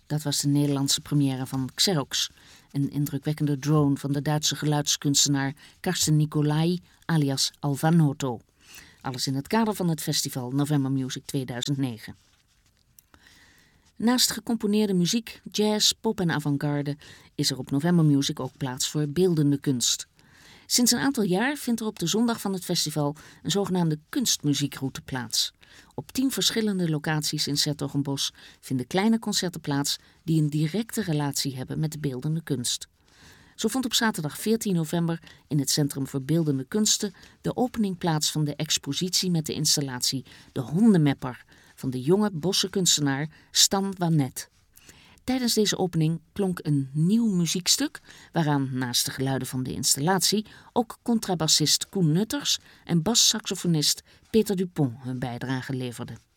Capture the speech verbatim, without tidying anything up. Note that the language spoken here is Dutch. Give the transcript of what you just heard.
Dat was de Nederlandse première van Xerox, een indrukwekkende drone van de Duitse geluidskunstenaar Karsten Nicolai alias Alvanoto. Alles in het kader van het festival November Music tweeduizend negen. Naast gecomponeerde muziek, jazz, pop en avant-garde is er op November Music ook plaats voor beeldende kunst. Sinds een aantal jaar vindt er op de zondag van het festival een zogenaamde kunstmuziekroute plaats. Op tien verschillende locaties in 's-Hertogenbosch vinden kleine concerten plaats die een directe relatie hebben met de beeldende kunst. Zo vond op zaterdag veertien november in het Centrum voor Beeldende Kunsten de opening plaats van de expositie met de installatie De Hondenmepper van de jonge Bosse kunstenaar Stan Wanet. Tijdens deze opening klonk een nieuw muziekstuk, waaraan naast de geluiden van de installatie ook contrabassist Koen Nutters en bassaxofonist Peter Dupont hun bijdrage leverden.